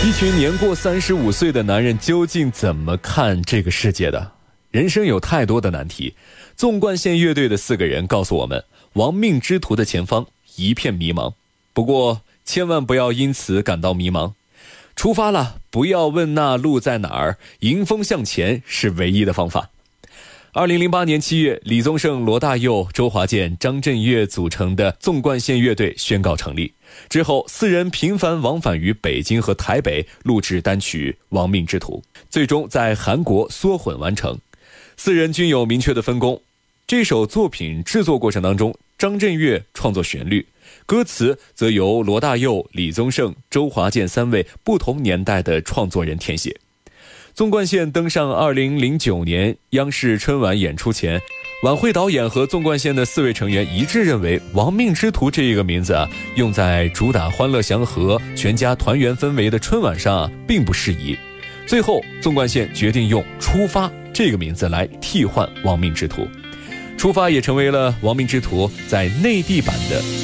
一群年过35岁的男人究竟怎么看这个世界的？人生有太多的难题。纵贯线乐队的4个人告诉我们，亡命之途的前方一片迷茫。不过千万不要因此感到迷茫。出发了，不要问那路在哪儿，迎风向前是唯一的方法。2008年7月，李宗盛、罗大佑、周华健、张震岳组成的纵贯线乐队宣告成立。之后4人频繁往返于北京和台北录制单曲《亡命之徒》，最终在韩国缩混完成。4人均有明确的分工。这首作品制作过程当中，张震岳创作旋律，歌词则由罗大佑、李宗盛、周华健3位不同年代的创作人填写。纵贯线登上2009年央视春晚演出前，晚会导演和纵贯线的4位成员一致认为亡命之徒这个名字用在主打欢乐祥和全家团圆氛围的春晚上并不适宜。最后纵贯线决定用出发这个名字来替换亡命之徒。出发也成为了亡命之徒在内地版的